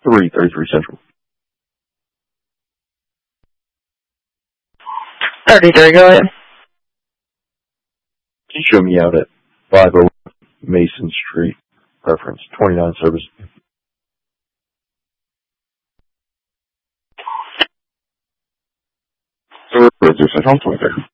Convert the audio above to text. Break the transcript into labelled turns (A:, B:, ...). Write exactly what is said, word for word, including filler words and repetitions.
A: three thirty-three Central.
B: thirty-three, go ahead.
A: Can you show me out at five oh Mason Street, preference twenty-nine service?
C: Sir, is there Central twenty-six?